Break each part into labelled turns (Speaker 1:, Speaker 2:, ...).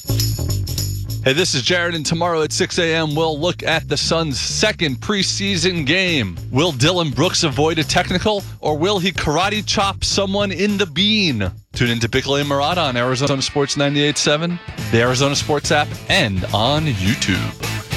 Speaker 1: Hey, this is Jared, and tomorrow at 6 a.m., we'll look at the Suns' second preseason game. Will Dylan Brooks avoid a technical, or will he karate chop someone in the bean? Tune in to Bickley and Murata on Arizona Sports 98.7, the Arizona Sports app, and on YouTube.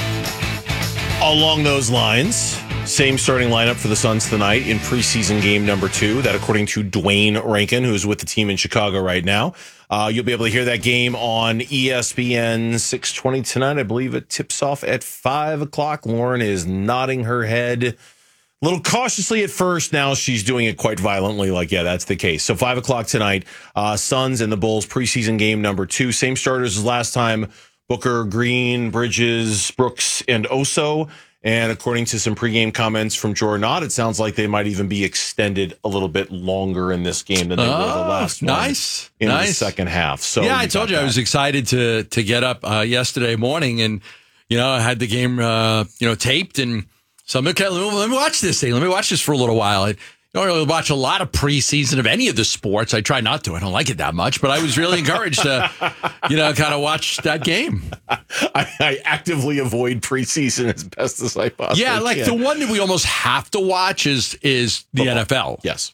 Speaker 2: Along those lines, same starting lineup for the Suns tonight in preseason game number 2. That, according to Dwayne Rankin, who's with the team in Chicago right now. You'll be able to hear that game on ESPN 620 tonight. I believe it tips off at 5 o'clock. Lauren is nodding her head a little cautiously at first. Now she's doing it quite violently, like, yeah, that's the case. So 5 o'clock tonight, Suns and the Bulls preseason game number 2. Same starters as last time: Booker, Green, Bridges, Brooks, and Oso. And according to some pregame comments from Jordan Ott, it sounds like they might even be extended a little bit longer in this game than they were the last one. In the second half. So
Speaker 3: yeah, I told you I was excited to get up yesterday morning, and I had the game taped, and so I'm okay. Let me watch this thing. Let me watch this for a little while. I don't really watch a lot of preseason of any of the sports. I try not to. I don't like it that much, but I was really encouraged to, kind of watch that game.
Speaker 2: I actively avoid preseason as best as I possibly can.
Speaker 3: Yeah, like the one that we almost have to watch is the NFL.
Speaker 2: Yes.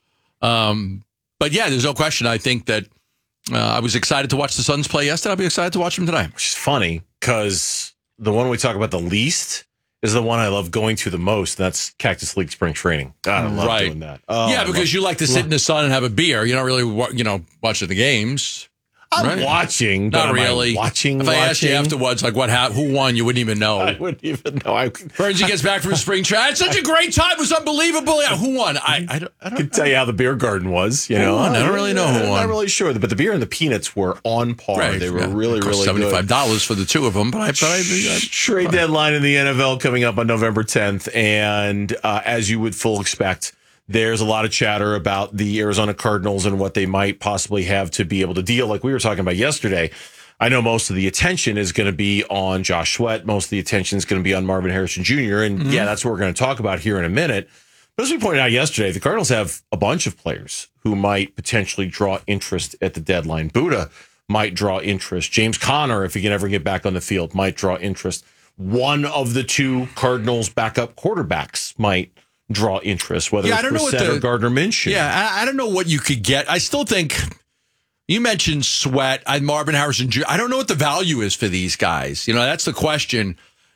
Speaker 3: But yeah, there's no question. I think that I was excited to watch the Suns play yesterday. I'll be excited to watch them tonight.
Speaker 2: Which is funny because the one we talk about the least is the one I love going to the most. That's Cactus League Spring Training. God, I love doing that. Oh,
Speaker 3: yeah, because you like to sit in the sun and have a beer. You don't really, watching the games.
Speaker 2: I'm watching.
Speaker 3: Not really.
Speaker 2: Watching.
Speaker 3: If I asked you afterwards, like who won, you wouldn't even know.
Speaker 2: I wouldn't even know.
Speaker 3: Bernsey gets back from spring training. Such a great time. It was unbelievable. Yeah, who won? I
Speaker 2: can tell you how the beer garden was. Who
Speaker 3: won? I don't really know who won.
Speaker 2: I'm not really sure, but the beer and the peanuts were on par. Right, they were really good.
Speaker 3: $75 for the two of them. But
Speaker 2: trade deadline in the NFL coming up on November 10th, and as you would full expect, there's a lot of chatter about the Arizona Cardinals and what they might possibly have to be able to deal. Like we were talking about yesterday, I know most of the attention is going to be on Josh Sweat. Most of the attention is going to be on Marvin Harrison Jr. And yeah, that's what we're going to talk about here in a minute. But as we pointed out yesterday, the Cardinals have a bunch of players who might potentially draw interest at the deadline. Buddha might draw interest. James Conner, if he can ever get back on the field, might draw interest. One of the two Cardinals backup quarterbacks might draw interest, whether it's Brissett or Gardner Minshew.
Speaker 3: Yeah, I don't know what you could get. I still think you mentioned Sweat, Marvin Harrison Jr. I don't know what the value is for these guys. That's the question.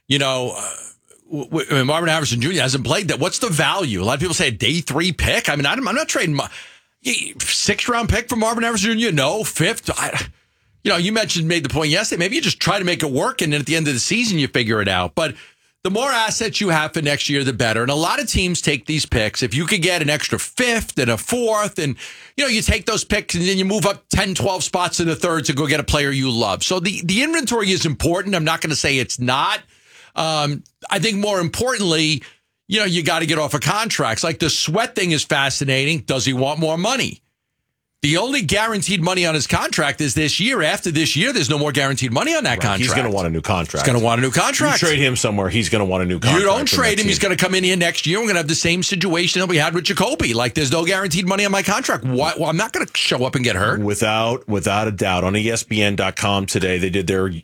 Speaker 3: Marvin Harrison Jr. hasn't played that. What's the value? A lot of people say a day 3 pick. I mean, I'm not trading 6th round pick for Marvin Harrison Jr. No, 5th. You made the point yesterday. Maybe you just try to make it work, and then at the end of the season, you figure it out. But the more assets you have for next year, the better. And a lot of teams take these picks. If you could get an extra 5th and a 4th, and you take those picks and then you move up 10, 12 spots in the 3rd to go get a player you love. So the inventory is important. I'm not going to say it's not. I think more importantly, you got to get off of contracts. Like the Sweat thing is fascinating. Does he want more money? The only guaranteed money on his contract is this year. After this year, there's no more guaranteed money on that contract.
Speaker 2: He's going to want a new contract.
Speaker 3: He's going to want a new contract.
Speaker 2: You trade him somewhere, he's going to want a new contract.
Speaker 3: You don't trade him. He's going to come in here next year. We're going to have the same situation that we had with Jacoby. Like, there's no guaranteed money on my contract. Well, I'm not going to show up and get hurt.
Speaker 2: Without a doubt. On ESPN.com today, they did their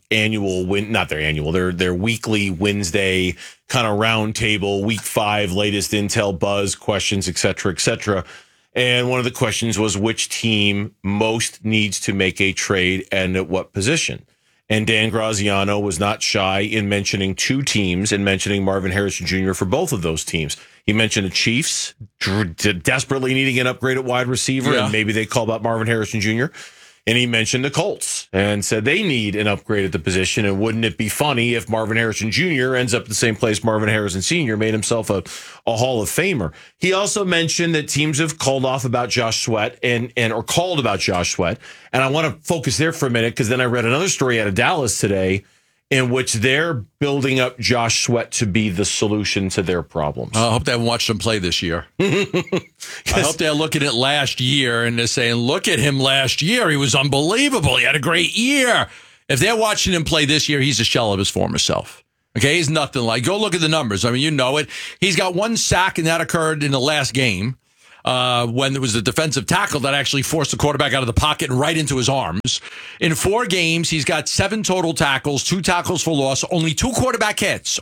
Speaker 2: their weekly Wednesday kind of roundtable, week 5, latest intel buzz, questions, et cetera. And one of the questions was which team most needs to make a trade and at what position. And Dan Graziano was not shy in mentioning 2 teams and mentioning Marvin Harrison Jr. for both of those teams. He mentioned the Chiefs desperately needing an upgrade at wide receiver, and maybe they call out Marvin Harrison Jr. And he mentioned the Colts and said they need an upgrade at the position. And wouldn't it be funny if Marvin Harrison Jr. ends up the same place Marvin Harrison Sr. made himself a Hall of Famer? He also mentioned that teams have called off about Josh Sweat or called about Josh Sweat. And I want to focus there for a minute because then I read another story out of Dallas today in which they're building up Josh Sweat to be the solution to their problems.
Speaker 3: I hope they haven't watched him play this year. I hope they're looking at last year and they're saying, look at him last year. He was unbelievable. He had a great year. If they're watching him play this year, he's a shell of his former self. Okay, he's nothing like. Go look at the numbers. I mean, you know it. He's got 1 sack, and that occurred in the last game. when there was a defensive tackle that actually forced the quarterback out of the pocket and right into his arms. In 4 games, he's got 7 total tackles, 2 tackles for loss, only 2 quarterback hits,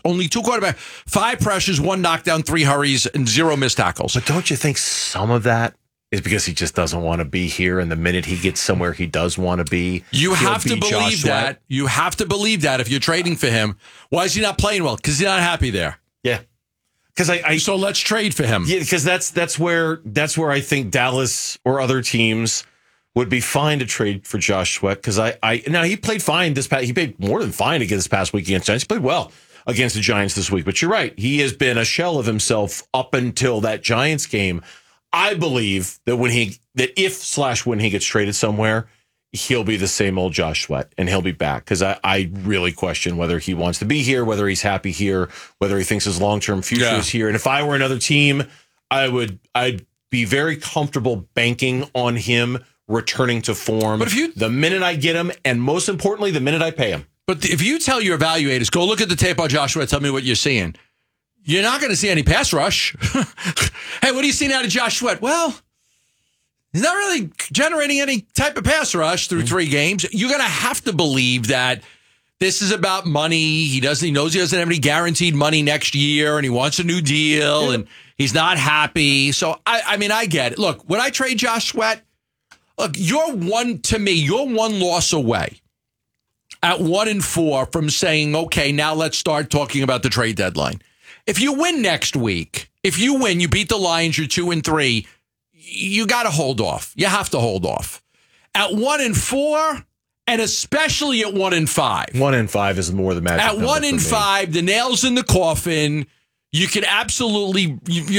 Speaker 3: 5 pressures, 1 knockdown, 3 hurries, and 0 missed tackles.
Speaker 2: But don't you think some of that is because he just doesn't want to be here, and the minute he gets somewhere he does want to be,
Speaker 3: you have to
Speaker 2: Josh
Speaker 3: believe
Speaker 2: Sweat?
Speaker 3: that. You have to believe that if you're trading for him. Why is he not playing well? Because he's not happy there.
Speaker 2: Yeah. Because
Speaker 3: So let's trade for him.
Speaker 2: Yeah, because that's where I think Dallas or other teams would be fine to trade for Josh Sweat. Because now he played fine he played more than fine against this past week against Giants. He played well against the Giants this week. But you're right, he has been a shell of himself up until that Giants game. I believe that when he gets traded somewhere, he'll be the same old Josh Sweat, and he'll be back, because I really question whether he wants to be here, whether he's happy here, whether he thinks his long-term future is here. And if I were another team, I'd be very comfortable banking on him returning to form. But the minute I get him, and most importantly, the minute I pay him.
Speaker 3: But if you tell your evaluators, go look at the tape on Josh Sweat, tell me what you're seeing, you're not going to see any pass rush. Hey, what are you seeing out of Josh Sweat? Well, he's not really generating any type of pass rush through 3 games. You're going to have to believe that this is about money. He knows he doesn't have any guaranteed money next year, and he wants a new deal, and he's not happy. So, I get it. Look, when I trade Josh Sweat, look, you're one loss away at 1-4 from saying, okay, now let's start talking about the trade deadline. If you win next week, you beat the Lions, you're 2-3, you got to hold off. You have to hold off. At 1-4, and especially at 1-5.
Speaker 2: 1-5 is more the magic.
Speaker 3: At 1-5, the nail's in the coffin. You can absolutely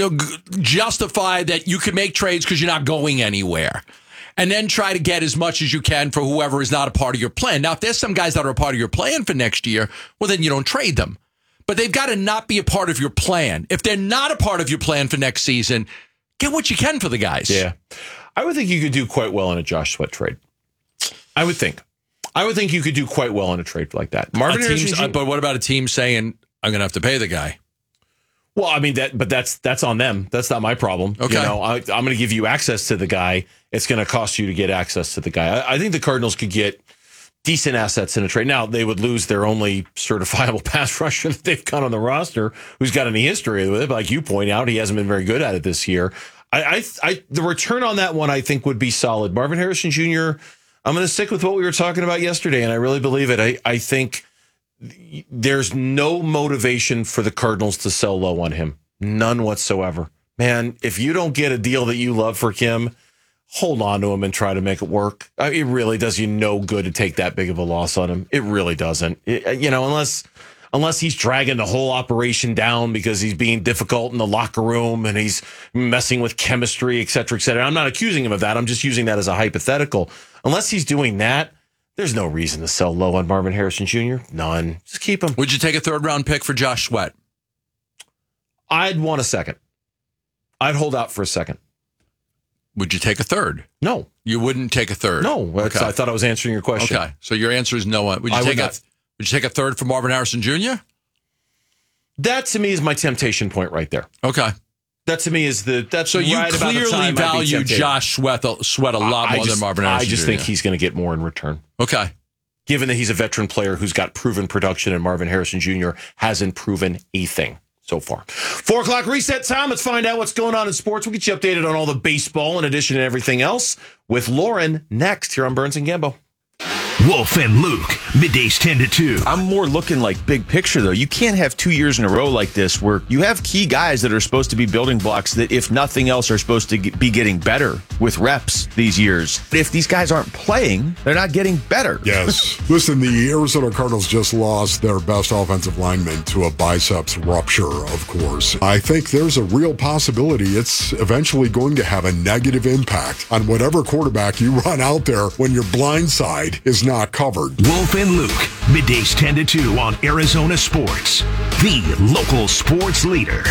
Speaker 3: justify that you can make trades because you're not going anywhere. And then try to get as much as you can for whoever is not a part of your plan. Now, if there's some guys that are a part of your plan for next year, well, then you don't trade them. But they've got to not be a part of your plan. If they're not a part of your plan for next season, get what you can for the guys.
Speaker 2: Yeah. I would think you could do quite well in a Josh Sweat trade. I would think you could do quite well in a trade like that.
Speaker 3: But what about a team saying, I'm going to have to pay the guy?
Speaker 2: Well, I mean, that's on them. That's not my problem.
Speaker 3: Okay.
Speaker 2: I'm going to give you access to the guy. It's going to cost you to get access to the guy. I think the Cardinals could get decent assets in a trade. Now, they would lose their only certifiable pass rusher that they've got on the roster, who's got any history with it. But like you point out, he hasn't been very good at it this year. The return on that one, I think, would be solid. Marvin Harrison Jr., I'm going to stick with what we were talking about yesterday, and I really believe it. I think there's no motivation for the Cardinals to sell low on him. None whatsoever. Man, if you don't get a deal that you love for Kim, hold on to him and try to make it work. It really does you no good to take that big of a loss on him. It really doesn't. Unless he's dragging the whole operation down because he's being difficult in the locker room and he's messing with chemistry, et cetera, et cetera. I'm not accusing him of that. I'm just using that as a hypothetical. Unless he's doing that, there's no reason to sell low on Marvin Harrison Jr. None. Just keep him.
Speaker 3: Would you take a 3rd-round pick for Josh Sweat?
Speaker 2: I'd want a second. I'd hold out for a second.
Speaker 3: Would you take a 3rd?
Speaker 2: No.
Speaker 3: You wouldn't take a 3rd?
Speaker 2: No.
Speaker 3: Okay.
Speaker 2: I thought I was answering your question.
Speaker 3: Okay. So your answer is no. Would you take a 3rd for Marvin Harrison Jr.?
Speaker 2: That to me is my temptation point right there.
Speaker 3: Okay.
Speaker 2: That to me is that's
Speaker 3: so you
Speaker 2: right about the
Speaker 3: clearly
Speaker 2: time
Speaker 3: value Josh Sweat a lot more than Marvin Harrison.
Speaker 2: I just think he's going to get more in return.
Speaker 3: Okay.
Speaker 2: Given that he's a veteran player who's got proven production, and Marvin Harrison Jr. hasn't proven a thing so far. 4 o'clock reset time. Let's find out what's going on in sports. We'll get you updated on all the baseball in addition to everything else with Lauren next here on Burns and Gambo.
Speaker 4: Wolf and Luke, middays 10 to 2.
Speaker 5: I'm more looking like big picture, though. You can't have 2 years in a row like this where you have key guys that are supposed to be building blocks that, if nothing else, are supposed to be getting better with reps these years. If these guys aren't playing, they're not getting better.
Speaker 6: Yes. Listen, the Arizona Cardinals just lost their best offensive lineman to a biceps rupture, of course. I think there's a real possibility it's eventually going to have a negative impact on whatever quarterback you run out there when your blind side is not covered.
Speaker 4: Wolf and Luke, middays 10 to 2 on Arizona Sports, the local sports leader.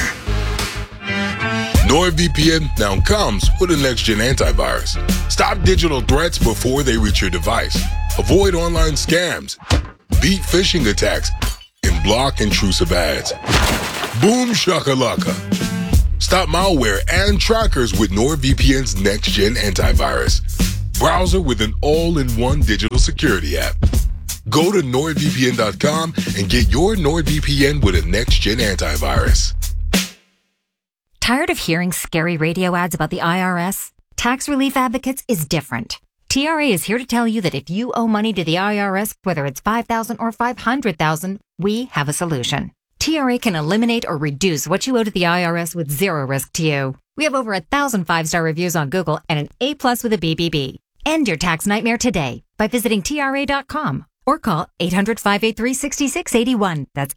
Speaker 7: NordVPN now comes with a next-gen antivirus. Stop digital threats before they reach your device. Avoid online scams, beat phishing attacks, and block intrusive ads. Boom shakalaka. Stop malware and trackers with NordVPN's next-gen antivirus. Browser with an all-in-one digital security app. Go to NordVPN.com and get your NordVPN with a next-gen antivirus.
Speaker 8: Tired of hearing scary radio ads about the IRS? Tax Relief Advocates is different. TRA is here to tell you that if you owe money to the IRS, whether it's $5,000 or $500,000, we have a solution. TRA can eliminate or reduce what you owe to the IRS with zero risk to you. We have over 1,000 5-star reviews on Google and an A+ with a BBB. End your tax nightmare today by visiting TRA.com or call 800-583-6681. That's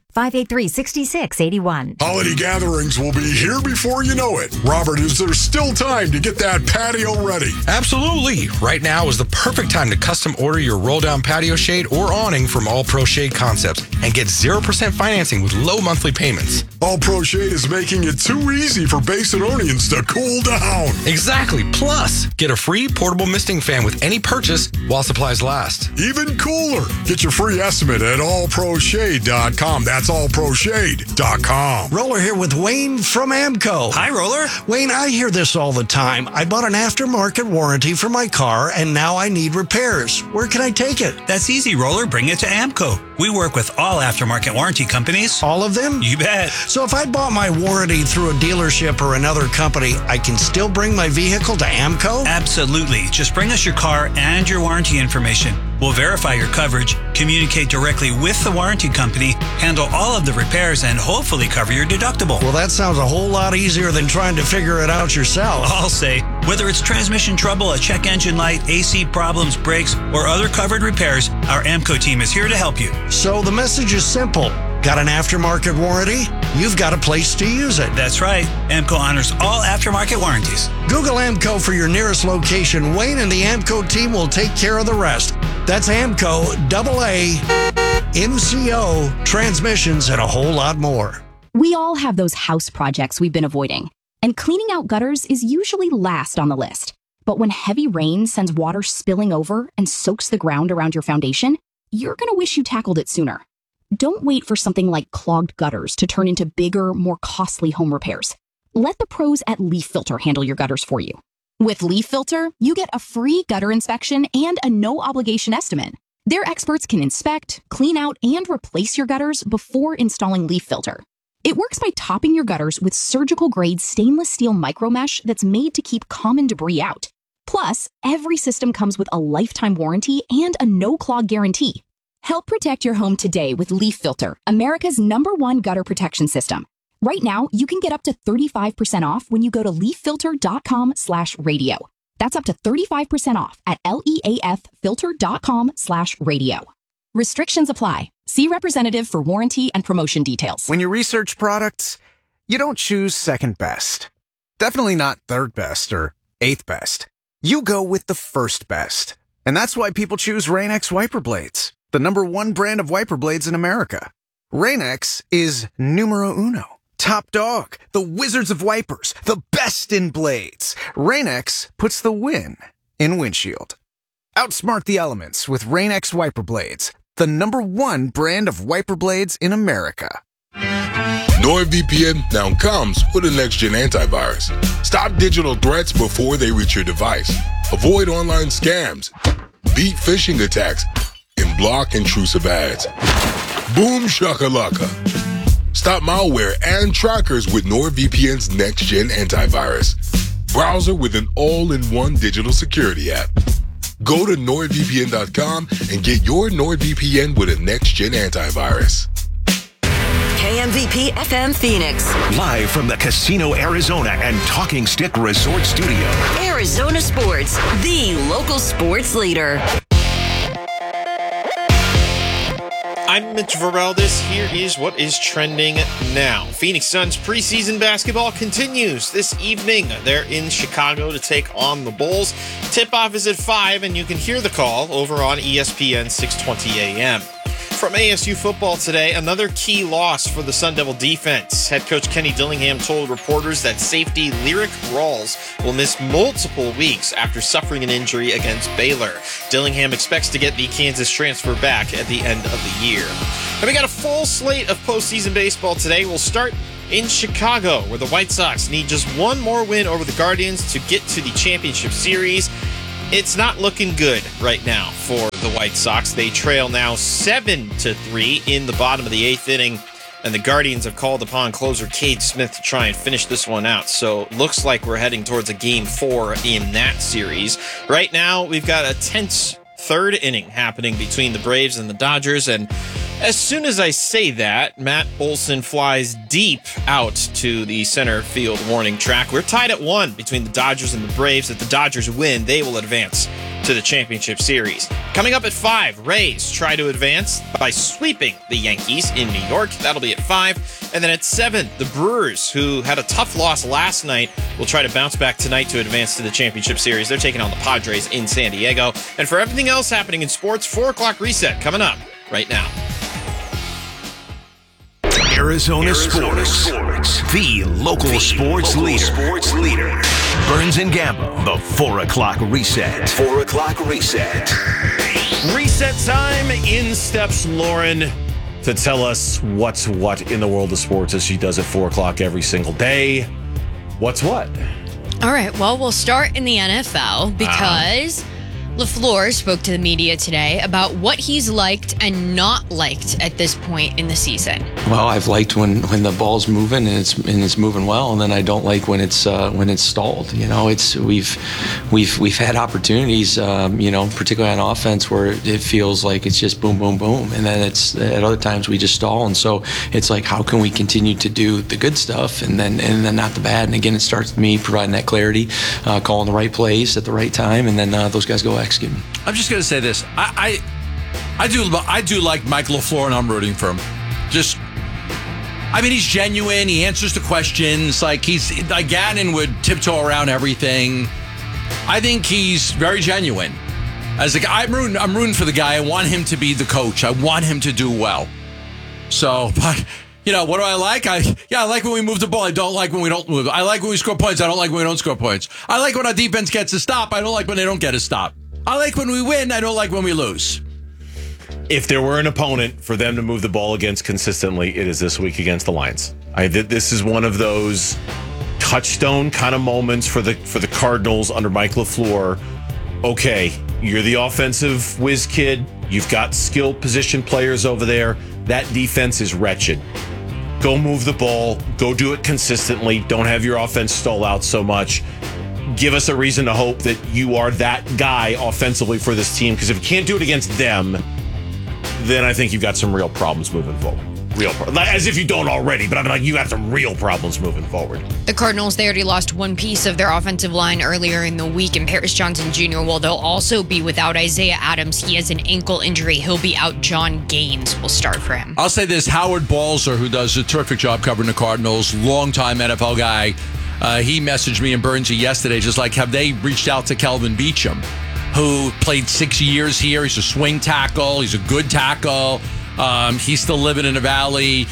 Speaker 8: 800-583-6681.
Speaker 6: Holiday gatherings will be here before you know it. Robert, is there still time to get that patio ready?
Speaker 9: Absolutely. Right now is the perfect time to custom order your roll-down patio shade or awning from All Pro Shade Concepts and get 0% financing with low monthly payments.
Speaker 6: All Pro Shade is making it too easy for Basinonians to cool down.
Speaker 9: Exactly. Plus, get a free portable misting fan with any purchase while supplies last.
Speaker 6: Even cooler. Get your free estimate at allproshade.com. That's allproshade.com.
Speaker 10: Roller here with Wayne from AMCO.
Speaker 11: Hi, Roller.
Speaker 10: Wayne, I hear this all the time. I bought an aftermarket warranty for my car, and now I need repairs. Where can I take it?
Speaker 11: That's easy, Roller. Bring it to AMCO. We work with all aftermarket warranty companies.
Speaker 10: All of them?
Speaker 11: You bet.
Speaker 10: So if I bought my warranty through a dealership or another company, I can still bring my vehicle to AMCO?
Speaker 11: Absolutely. Just bring us your car and your warranty information. We'll verify your coverage, communicate directly with the warranty company, handle all of the repairs, and hopefully cover your deductible.
Speaker 10: Well, that sounds a whole lot easier than trying to figure it out yourself.
Speaker 11: I'll say, whether it's transmission trouble, a check engine light, AC problems, brakes, or other covered repairs, our AMCO team is here to help you.
Speaker 10: So the message is simple. Got an aftermarket warranty? You've got a place to use it.
Speaker 11: That's right. AMCO honors all aftermarket warranties.
Speaker 10: Google AMCO for your nearest location. Wayne and the AMCO team will take care of the rest. That's AMCO, MCO, transmissions, and a whole lot more.
Speaker 12: We all have those house projects we've been avoiding, and cleaning out gutters is usually last on the list. But when heavy rain sends water spilling over and soaks the ground around your foundation, you're going to wish you tackled it sooner. Don't wait for something like clogged gutters to turn into bigger, more costly home repairs. Let the pros at Leaf Filter handle your gutters for you. With Leaf Filter, you get a free gutter inspection and a no-obligation estimate. Their experts can inspect, clean out, and replace your gutters before installing Leaf Filter. It works by topping your gutters with surgical-grade stainless steel micromesh that's made to keep common debris out. Plus, every system comes with a lifetime warranty and a no-clog guarantee. Help protect your home today with Leaf Filter, America's #1 gutter protection system. Right now, you can get up to 35% off when you go to leaffilter.com/radio. That's up to 35% off at leaffilter.com/radio. Restrictions apply. See representative for warranty and promotion details.
Speaker 13: When you research products, you don't choose second best. Definitely not third best or eighth best. You go with the first best. And that's why people choose Rain-X wiper blades, the #1 brand of wiper blades in America. Rain-X is numero uno. Top dog, the wizards of wipers, the best in blades. Rain-X puts the win in windshield. Outsmart the elements with Rain-X wiper blades, the #1 brand of wiper blades in America.
Speaker 7: NordVPN now comes with a next-gen antivirus. Stop digital threats before they reach your device. Avoid online scams, beat phishing attacks, and block intrusive ads. Boom shakalaka. Stop malware and trackers with NordVPN's next-gen antivirus. Browser with an all-in-one digital security app. Go to NordVPN.com and get your NordVPN with a next-gen antivirus.
Speaker 14: KMVP FM Phoenix.
Speaker 4: Live from the Casino Arizona and Talking Stick Resort Studio.
Speaker 14: Arizona Sports, the local sports leader.
Speaker 15: I'm Mitch Veraldez. Here is what is trending now. Phoenix Suns preseason basketball continues this evening. They're in Chicago to take on the Bulls. Tip-off is at 5, and you can hear the call over on ESPN 620 AM. From ASU football today, another key loss for the Sun Devil defense. Head coach Kenny Dillingham told reporters that safety Lyric Rawls will miss multiple weeks after suffering an injury against Baylor. Dillingham expects to get the Kansas transfer back at the end of the year. And we got a full slate of postseason baseball today. We'll start in Chicago, where the White Sox need just one more win over the Guardians to get to the championship series. It's not looking good right now for the White Sox. They trail now 7-3 in the bottom of the 8th inning, and the Guardians have called upon closer Cade Smith to try and finish this one out. So looks like we're heading towards a Game 4 in that series. Right now, we've got a tense third inning happening between the Braves and the Dodgers, and as soon as I say that, Matt Olson flies deep out to the center field warning track. We're tied at 1 between the Dodgers and the Braves. If the Dodgers win, they will advance to the championship series. Coming up at 5, Rays try to advance by sweeping the Yankees in New York. That'll be at 5. And then at 7, the Brewers, who had a tough loss last night, will try to bounce back tonight to advance to the championship series. They're taking on the Padres in San Diego. And for everything else happening in sports, 4 o'clock reset coming up right now.
Speaker 4: Arizona Sports, the local sports leader. Burns and Gambo, the 4 o'clock reset. 4 o'clock reset.
Speaker 2: Reset time. In steps Lauren to tell us what's what in the world of sports, as she does at 4 o'clock every single day. What's what?
Speaker 16: All right, well, we'll start in the NFL because LaFleur spoke to the media today about what he's liked and not liked at this point in the season.
Speaker 17: Well, I've liked when the ball's moving and it's moving well, and then I don't like when it's stalled. You know, we've had opportunities, particularly on offense, where it feels like it's just boom, boom, boom, and then it's at other times we just stall, and so it's like, how can we continue to do the good stuff and then not the bad? And again, it starts with me providing that clarity, calling the right plays at the right time, and then those guys go execute.
Speaker 3: I'm just going to say this. I do like Mike LaFleur, and I'm rooting for him. He's genuine. He answers the questions. Like Gannon would tiptoe around everything. I think he's very genuine. As a guy, I'm rooting for the guy. I want him to be the coach. I want him to do well. So, but what do I like? I like when we move the ball. I don't like when we don't move. I like when we score points. I don't like when we don't score points. I like when our defense gets a stop. I don't like when they don't get a stop. I like when we win. I don't like when we lose.
Speaker 2: If there were an opponent for them to move the ball against consistently, it is this week against the Lions. This is one of those touchstone kind of moments for the Cardinals under Mike LaFleur. Okay, you're the offensive whiz kid. You've got skilled position players over there. That defense is wretched. Go move the ball. Go do it consistently. Don't have your offense stall out so much. Give us a reason to hope that you are that guy offensively for this team, because if you can't do it against them, then I think you've got some real problems moving forward. As if you don't already, but you have some real problems moving forward.
Speaker 16: The Cardinals, they already lost one piece of their offensive line earlier in the week in Paris Johnson Jr. Well, they'll also be without Isaiah Adams. He has an ankle injury. He'll be out. John Gaines will start for him.
Speaker 3: I'll say this. Howard Balzer, who does a terrific job covering the Cardinals, longtime NFL guy, he messaged me and Burnsy yesterday, just like, have they reached out to Kelvin Beachum, who played 6 years here? He's a swing tackle. He's a good tackle. He's still living in the Valley.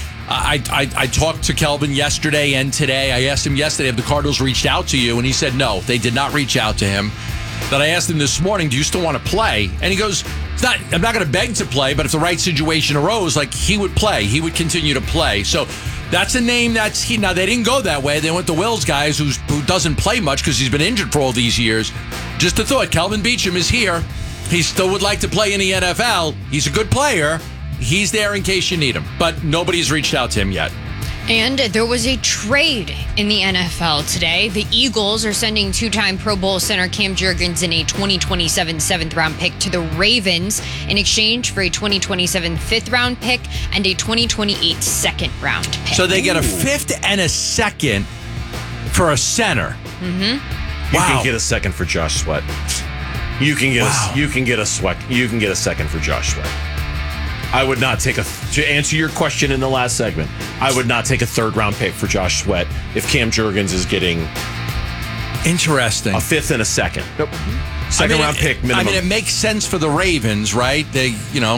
Speaker 3: I talked to Kelvin yesterday and today. I asked him yesterday, have the Cardinals reached out to you? And he said, no, they did not reach out to him. Then I asked him this morning, do you still want to play? And he goes, I'm not going to beg to play, but if the right situation arose, he would play. He would continue to play. So that's a name now they didn't go that way. They went the Wills guys who doesn't play much because he's been injured for all these years. Just a thought, Kelvin Beachum is here. He still would like to play in the NFL. He's a good player. He's there in case you need him, but nobody's reached out to him yet.
Speaker 16: And there was a trade in the NFL today. The Eagles are sending two-time Pro Bowl center Cam Jurgens and a 2027 7th-round pick to the Ravens in exchange for a 2027 5th-round pick and a 2028 2nd-round pick.
Speaker 3: So they get a 5th and a 2nd for a center.
Speaker 16: Mm-hmm.
Speaker 2: You can get a 2nd for Josh Sweat. You can get a 2nd for Josh Sweat. I would not take to answer your question in the last segment, I would not take a 3rd-round pick for Josh Sweat if Cam Jurgens is getting
Speaker 3: interesting
Speaker 2: a 5th and a 2nd. Nope. 2nd-round pick minimum.
Speaker 3: It makes sense for the Ravens, right? They,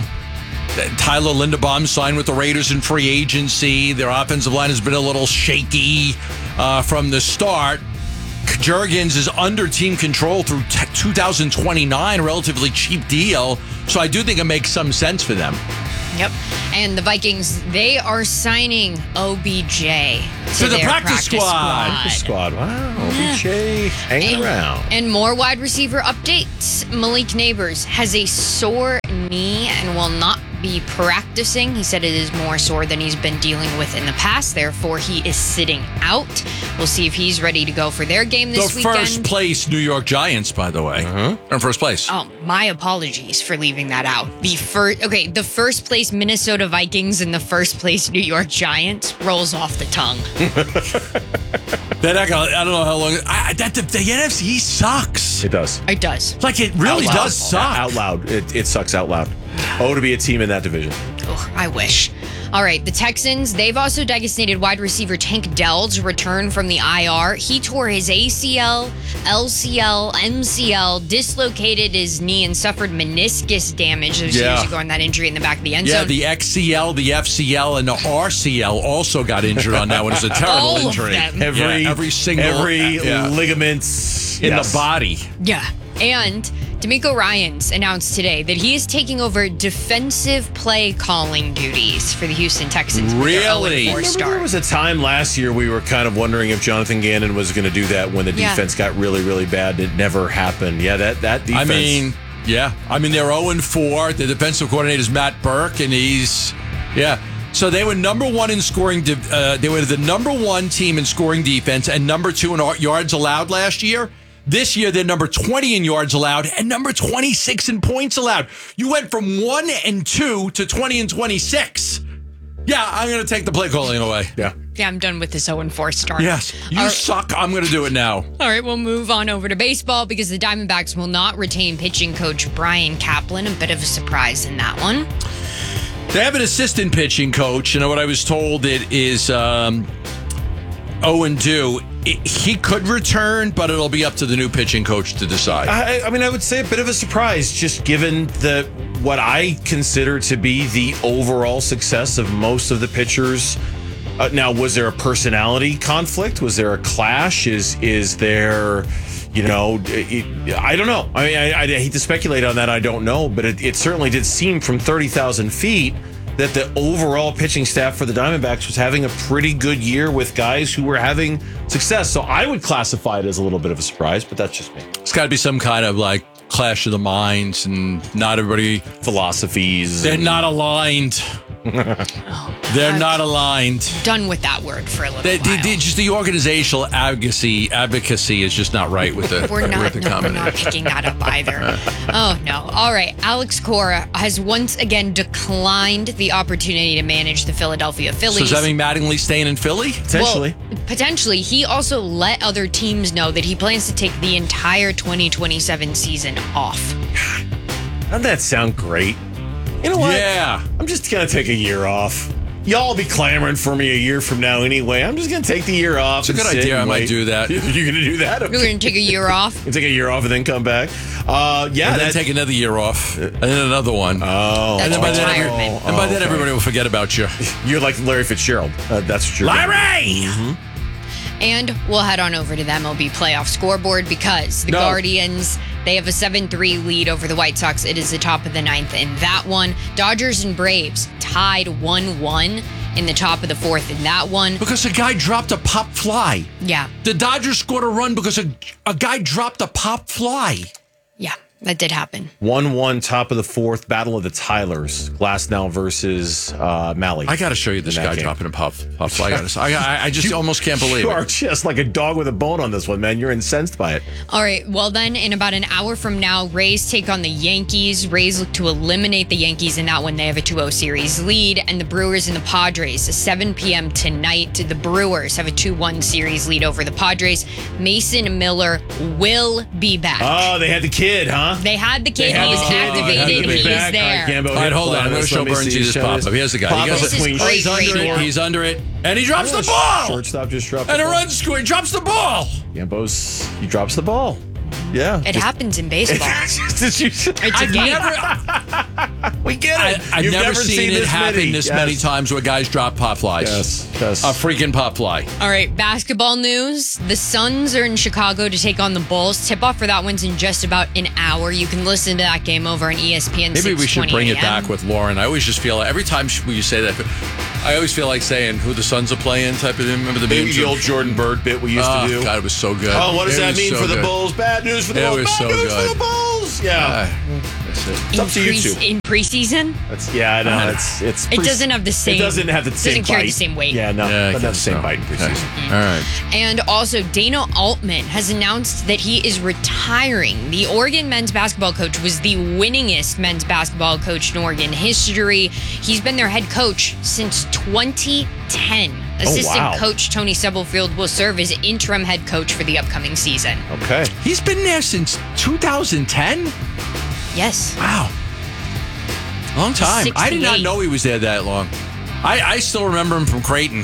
Speaker 3: Tyler Linderbaum signed with the Raiders in free agency. Their offensive line has been a little shaky from the start. Jurgens is under team control through 2029, relatively cheap deal. So I do think it makes some sense for them.
Speaker 16: Yep. And the Vikings, they are signing OBJ to
Speaker 3: the
Speaker 16: their
Speaker 3: practice squad.
Speaker 2: Practice squad. Wow. OBJ hanging around.
Speaker 16: And more wide receiver updates. Malik Neighbors has a sore knee and will not be practicing. He said it is more sore than he's been dealing with in the past. Therefore, he is sitting out. We'll see if he's ready to go for their game this weekend.
Speaker 3: The first place New York Giants, by the way. In first place.
Speaker 16: Oh, my apologies for leaving that out. The first place Minnesota Vikings and the first place New York Giants rolls off the tongue.
Speaker 3: I don't know how long. The NFC sucks.
Speaker 2: It does.
Speaker 16: It does.
Speaker 3: Like, it really does suck.
Speaker 2: Out loud. It sucks out loud. Oh, to be a team in that division.
Speaker 16: Oh, I wish. All right, the Texans, they've also designated wide receiver Tank Dell to return from the IR. He tore his ACL, LCL, MCL, dislocated his knee, and suffered meniscus damage those years ago on that injury in the back of the end zone.
Speaker 3: Yeah, the XCL, the FCL, and the RCL also got injured on that one. It's a terrible
Speaker 16: All of
Speaker 3: injury.
Speaker 16: them.
Speaker 3: Every single
Speaker 2: ligaments
Speaker 3: in the body.
Speaker 16: Yeah. And D'Amico Ryans announced today that he is taking over defensive play calling duties for the Houston Texans.
Speaker 2: Really? Remember there was a time last year we were kind of wondering if Jonathan Gannon was going to do that when the defense got really, really bad. It never happened. Yeah, that defense.
Speaker 3: I mean, they're 0-4. The defensive coordinator is Matt Burke, and So they were number one in scoring. They were the number one team in scoring defense and number two in yards allowed last year. This year, they're number 20 in yards allowed and number 26 in points allowed. You went from 1 and 2 to 20 and 26. Yeah, I'm going to take the play calling away.
Speaker 16: Yeah, I'm done with this 0-4 start.
Speaker 3: Yes, you suck. I'm going to do it now.
Speaker 16: All right, we'll move on over to baseball because the Diamondbacks will not retain pitching coach Brian Kaplan. A bit of a surprise in that one.
Speaker 3: They have an assistant pitching coach, and what I was told it is 0-2. He could return, but it'll be up to the new pitching coach to decide.
Speaker 2: I mean, I would say a bit of a surprise, just given what I consider to be the overall success of most of the pitchers. Now, was there a personality conflict? Was there a clash? Is there, I don't know. I mean, I hate to speculate on that. I don't know, but it certainly did seem from 30,000 feet that the overall pitching staff for the Diamondbacks was having a pretty good year with guys who were having success. So I would classify it as a little bit of a surprise, but that's just me.
Speaker 3: It's got to be some kind of like clash of the minds, and not everybody
Speaker 2: philosophies.
Speaker 3: They're not aligned. They're not aligned.
Speaker 16: Done with that word for a little while.
Speaker 3: Just the organizational advocacy is just not right with the
Speaker 16: We're not
Speaker 3: combination.
Speaker 16: picking that up either. Oh, no. All right. Alex Cora has once again declined the opportunity to manage the Philadelphia Phillies.
Speaker 3: So does that mean Mattingly staying in Philly?
Speaker 2: Potentially.
Speaker 16: Well, potentially. He also let other teams know that he plans to take the entire 2027 season off.
Speaker 2: Doesn't that sound great? You know what?
Speaker 3: Yeah.
Speaker 2: I'm just going to take a year off. Y'all will be clamoring for me a year from now anyway. I'm just going to take the year off.
Speaker 3: It's a good idea. I might do that.
Speaker 2: You're going to do that?
Speaker 16: You're going to take a year off?
Speaker 2: You take a year off and then come back? And
Speaker 3: then take another year off. And then another one.
Speaker 2: Oh.
Speaker 16: That's retirement.
Speaker 3: And by then everybody will forget about you.
Speaker 2: You're like Larry Fitzgerald. That's what you're
Speaker 3: Larry!
Speaker 16: And we'll head on over to the MLB playoff scoreboard because the Guardians, they have a 7-3 lead over the White Sox. It is the top of the ninth in that one. Dodgers and Braves tied 1-1 in the top of the fourth in that one.
Speaker 3: Because a guy dropped a pop fly.
Speaker 16: Yeah.
Speaker 3: The Dodgers scored a run because a guy dropped a pop fly.
Speaker 16: Yeah, that did happen.
Speaker 2: 1-1, top of the fourth, Battle of the Tylers. Glasnow versus Malley.
Speaker 3: I got to show you this guy dropping a pop fly. I just almost can't believe it.
Speaker 2: You are just like a dog with a bone on this one, man. You're incensed by it.
Speaker 16: All right. Well, then in about an hour from now, Rays take on the Yankees. Rays look to eliminate the Yankees in that one. They have a 2-0 series lead. And the Brewers and the Padres, 7 p.m. tonight. The Brewers have a 2-1 series lead over the Padres. Mason Miller will be back.
Speaker 2: Oh, they had the kid, huh?
Speaker 16: They had the kid. He's activated. He's there.
Speaker 2: All
Speaker 3: right, hold on. I'm going to show Burnsy this pop-up. Here's the guy. He's under it. He's under it. And he drops the ball.
Speaker 2: Shortstop just dropped
Speaker 3: and
Speaker 2: the
Speaker 3: a
Speaker 2: ball.
Speaker 3: run score. He drops the ball.
Speaker 2: He drops the ball.
Speaker 5: Yeah.
Speaker 16: It happens in baseball. It's a game.
Speaker 5: We get it.
Speaker 3: I've
Speaker 5: You've
Speaker 3: never seen it happen this many
Speaker 5: Yes.
Speaker 3: times where guys drop pop flies.
Speaker 5: Yes.
Speaker 3: A freaking pop fly.
Speaker 16: All right, basketball news. The Suns are in Chicago to take on the Bulls. Tip-off for that one's in just about an hour. You can listen to that game over on ESPN.
Speaker 3: Maybe we should
Speaker 16: 620
Speaker 3: bring it
Speaker 16: AM.
Speaker 3: back with Lauren. I always just feel every time you say that, I always feel like saying who the Suns are playing type of thing. Remember the
Speaker 2: Maybe
Speaker 3: memes
Speaker 2: the
Speaker 3: of-
Speaker 2: old Jordan Bird bit we used to do.
Speaker 3: God, it was so good.
Speaker 2: Oh, what does
Speaker 3: It
Speaker 2: that
Speaker 3: was
Speaker 2: mean
Speaker 3: so
Speaker 2: for the
Speaker 3: good.
Speaker 2: Bulls? Bad news for the
Speaker 3: It
Speaker 2: Bulls.
Speaker 3: was
Speaker 2: Bad
Speaker 3: so
Speaker 2: news
Speaker 3: good.
Speaker 2: for the Bulls. Yeah.
Speaker 3: That's it.
Speaker 2: It's up to you two.
Speaker 16: In preseason?
Speaker 5: I know. It's
Speaker 16: It doesn't have the same.
Speaker 5: It doesn't have the same
Speaker 16: Doesn't carry
Speaker 5: bite.
Speaker 16: the same weight.
Speaker 5: Yeah, no.
Speaker 3: Yeah, I
Speaker 5: doesn't have the
Speaker 3: guess
Speaker 5: same
Speaker 3: so.
Speaker 5: bite in preseason.
Speaker 3: All right.
Speaker 16: And also, Dana Altman has announced that he is retiring. The Oregon men's basketball coach was the winningest men's basketball coach in Oregon history. He's been their head coach since 2010. Assistant coach Tony Stubblefield will serve as interim head coach for the upcoming season.
Speaker 5: Okay.
Speaker 3: He's been there since 2010?
Speaker 16: Yes.
Speaker 3: Wow. Long time. I did not
Speaker 16: 68.
Speaker 3: know he was there that long. I still remember him from Creighton.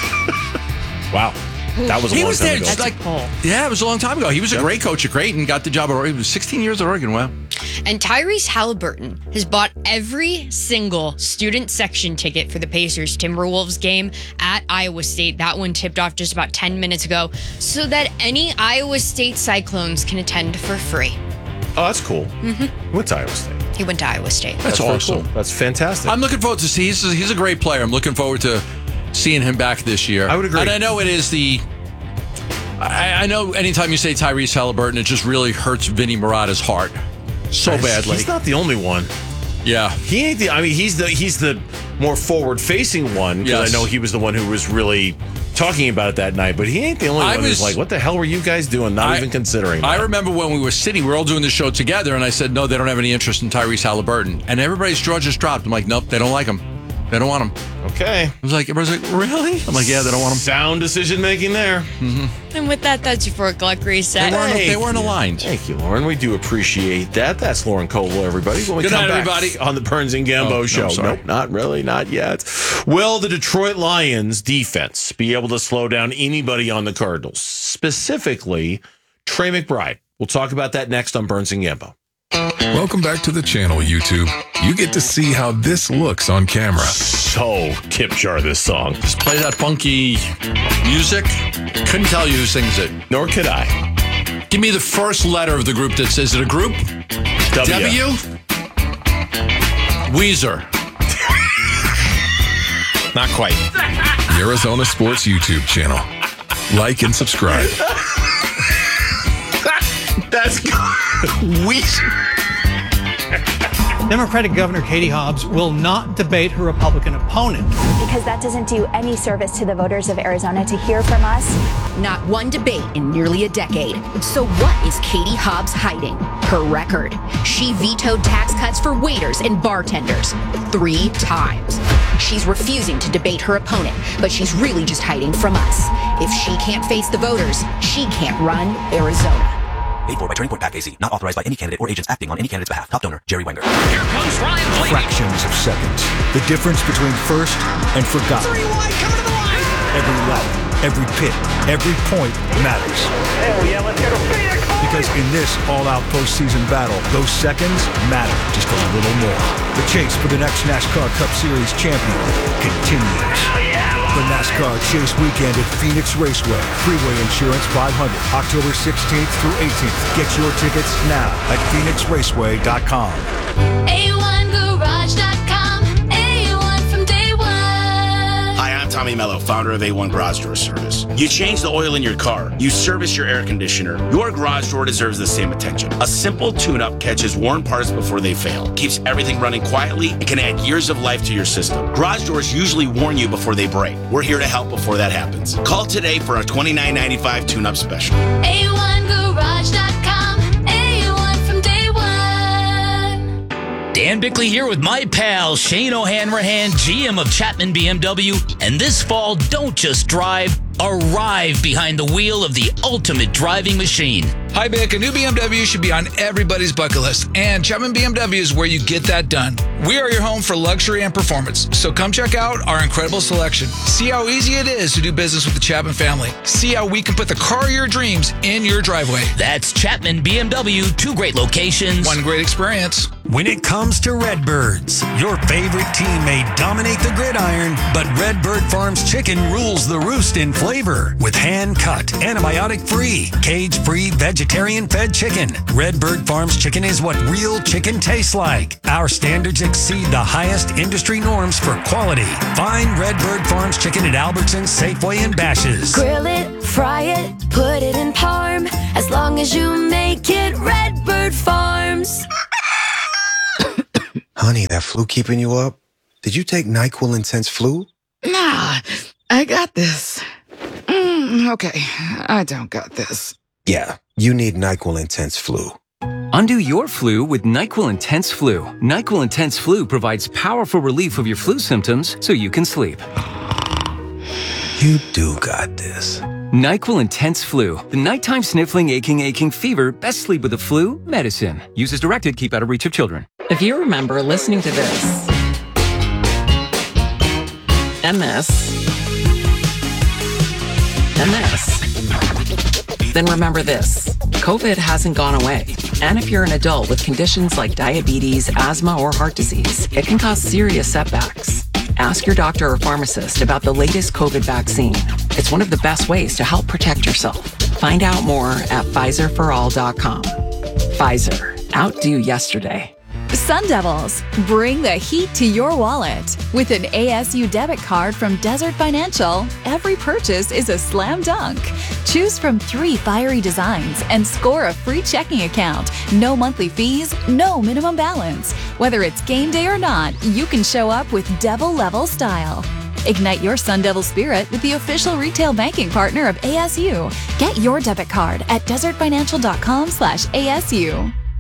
Speaker 5: Wow. That was a
Speaker 3: He
Speaker 5: long
Speaker 3: was
Speaker 5: time
Speaker 3: there
Speaker 5: ago.
Speaker 3: just like, yeah, it was a long time ago. He was a great coach at Creighton, got the job at Oregon. He was 16 years at Oregon. Wow.
Speaker 16: And Tyrese Halliburton has bought every single student section ticket for the Pacers Timberwolves game at Iowa State. That one tipped off just about 10 minutes ago so that any Iowa State Cyclones can attend for free.
Speaker 5: Oh, that's cool.
Speaker 16: Mm-hmm.
Speaker 5: What's Iowa State?
Speaker 16: He went to Iowa State.
Speaker 3: That's
Speaker 5: very
Speaker 3: awesome.
Speaker 5: cool. That's fantastic.
Speaker 3: I'm looking forward to see. He's a great player. I'm looking forward to seeing him back this year.
Speaker 5: I would agree.
Speaker 3: And I know it is the. I know anytime you say Tyrese Halliburton, it just really hurts Vinny Murata's heart so badly.
Speaker 5: He's not the only one.
Speaker 3: Yeah,
Speaker 5: he ain't the. I mean, he's the more forward-facing one. Because
Speaker 3: Yes.
Speaker 5: I know he was the one who was really talking about it that night. But he ain't the only one who's like, "What the hell were you guys doing? Not even considering."
Speaker 3: I
Speaker 5: that.
Speaker 3: remember when we were sitting, we were all doing the show together, and I said, "No, they don't have any interest in Tyrese Halliburton." And everybody's jaw just dropped. I'm like, "Nope, they don't like him. They don't want him."
Speaker 5: Okay.
Speaker 3: I was like, everybody's like, "Really?" I'm like, "Yeah, they don't want him."
Speaker 5: Sound decision making there.
Speaker 16: And with that, that's your 4 o'clock reset.
Speaker 3: They weren't aligned.
Speaker 5: Thank you, Lauren. We do appreciate that. That's Lauren Coble, everybody. When we
Speaker 3: Good
Speaker 5: come
Speaker 3: night,
Speaker 5: back
Speaker 3: everybody.
Speaker 5: on the Burns and Gambo
Speaker 3: Oh, no,
Speaker 5: show.
Speaker 3: sorry.
Speaker 5: Nope, not really, not yet. Will the Detroit Lions defense be able to slow down anybody on the Cardinals? Specifically, Trey McBride. We'll talk about that next on Burns and Gambo.
Speaker 7: Welcome back to the channel, YouTube. You get to see how this looks on camera.
Speaker 5: So tip jar this song.
Speaker 3: Just play that funky music. Couldn't tell you who sings it.
Speaker 5: Nor could I.
Speaker 3: Give me the first letter of the group that says it a group? W? Weezer.
Speaker 5: Not quite.
Speaker 7: The Arizona Sports YouTube channel. Like and subscribe.
Speaker 5: That's
Speaker 18: Democratic Governor Katie Hobbs will not debate her Republican opponent.
Speaker 19: Because that doesn't do any service to the voters of Arizona to hear from us.
Speaker 20: Not one debate in nearly a decade. So what is Katie Hobbs hiding? Her record. She vetoed tax cuts for waiters and bartenders 3 times. She's refusing to debate her opponent, but she's really just hiding from us. If she can't face the voters, she can't run Arizona.
Speaker 21: Paid for by Turning Point PAC AC. Not authorized by any candidate or agents acting on any candidate's behalf. Top donor, Jerry Wenger.
Speaker 22: Here comes Ryan Blaney.
Speaker 23: Fractions of seconds. The difference between first and forgotten.
Speaker 22: 3 wide, coming to the line.
Speaker 23: Every lap, every pit, every point matters.
Speaker 22: Hell yeah, let's go to Phoenix.
Speaker 23: Because in this all-out postseason battle, those seconds matter just a little more. The chase for the next NASCAR Cup Series champion continues. The NASCAR Chase Weekend at Phoenix Raceway. Freeway Insurance 500, October 16th through 18th. Get your tickets now at PhoenixRaceway.com.
Speaker 24: A1Garage.com. A1 from day one.
Speaker 25: Hi, I'm Tommy Mello, founder of A1 Garage Door Service. You change the oil in your car. You service your air conditioner. Your garage door deserves the same attention. A simple tune-up catches worn parts before they fail, keeps everything running quietly, and can add years of life to your system. Garage doors usually warn you before they break. We're here to help before that happens. Call today for a $29.95 tune-up special.
Speaker 24: A1Garage.com. A1 from day one.
Speaker 26: Dan Bickley here with my pal Shane O'Hanrahan, GM of Chapman BMW. And this fall, don't just drive, arrive behind the wheel of the ultimate driving machine.
Speaker 1: Hi, Vic. A new BMW should be on everybody's bucket list, and Chapman BMW is where you get that done. We are your home for luxury and performance, so come check out our incredible selection. See how easy it is to do business with the Chapman family. See how we can put the car of your dreams in your driveway.
Speaker 26: That's Chapman BMW, 2 great locations.
Speaker 1: One great experience.
Speaker 6: When it comes to Redbirds, your favorite team may dominate the gridiron, but Redbird Farms chicken rules the roost in flavor. With hand-cut, antibiotic-free, cage-free, vegetarian-fed chicken, Redbird Farms chicken is what real chicken tastes like. Our standards exceed the highest industry norms for quality. Find Redbird Farms chicken at Albertsons, Safeway, and Bash's.
Speaker 24: Grill it, fry it, put it in parm. As long as you make it Redbird Farms.
Speaker 8: Honey, that flu keeping you up? Did you take NyQuil Intense Flu?
Speaker 9: Nah, I got this. Okay, I don't got this.
Speaker 8: Yeah, you need NyQuil Intense Flu.
Speaker 10: Undo your flu with NyQuil Intense Flu. NyQuil Intense Flu provides powerful relief of your flu symptoms so you can sleep.
Speaker 8: You do got this.
Speaker 10: NyQuil Intense Flu. The nighttime sniffling, aching fever. Best sleep with the flu medicine. Use as directed. Keep out of reach of children.
Speaker 11: If you remember listening to this, and this, and this, then remember this. COVID hasn't gone away. And if you're an adult with conditions like diabetes, asthma, or heart disease, it can cause serious setbacks. Ask your doctor or pharmacist about the latest COVID vaccine. It's one of the best ways to help protect yourself. Find out more at PfizerForAll.com. Pfizer. Outdo yesterday.
Speaker 27: Sun Devils, bring the heat to your wallet. With an ASU debit card from Desert Financial, every purchase is a slam dunk. Choose from 3 fiery designs and score a free checking account. No monthly fees, no minimum balance. Whether it's game day or not, you can show up with Devil-level style. Ignite your Sun Devil spirit with the official retail banking partner of ASU. Get your debit card at desertfinancial.com/ASU.